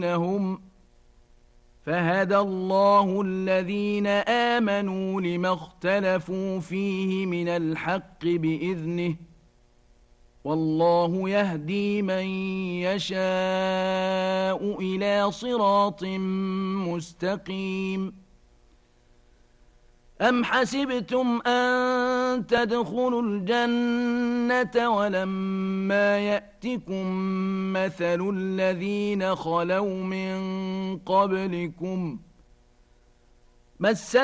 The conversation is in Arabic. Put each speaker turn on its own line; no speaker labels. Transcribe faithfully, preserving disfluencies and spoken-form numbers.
لهم فهدى الله الذين آمنوا لما اختلفوا فيه من الحق بإذنه والله يهدي من يشاء إلى صراط مستقيم أم حسبتم أن تدخلوا الجنة ولما يأتكم مثل الذين خلوا من قبلكم مس